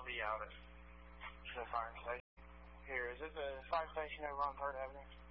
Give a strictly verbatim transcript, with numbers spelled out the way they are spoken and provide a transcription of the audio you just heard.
be out at the fire station. Here, is it the fire station over on third Avenue?